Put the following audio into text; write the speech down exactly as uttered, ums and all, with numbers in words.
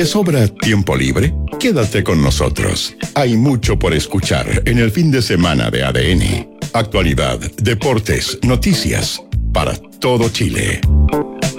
¿Te sobra tiempo libre? Quédate con nosotros. Hay mucho por escuchar en el fin de semana de A D N. Actualidad, deportes, noticias, para todo Chile.